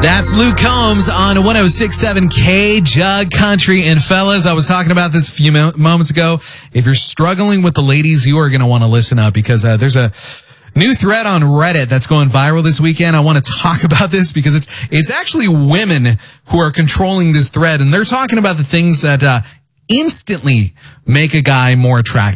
That's Luke Combs on 106.7 K-Jug Country. And fellas, I was talking about this a few moments ago. If you're struggling with the ladies, you are going to want to listen up because there's a new thread on Reddit that's going viral this weekend. I want to talk about this because it's actually women who are controlling this thread. And they're talking about the things that instantly make a guy more attractive.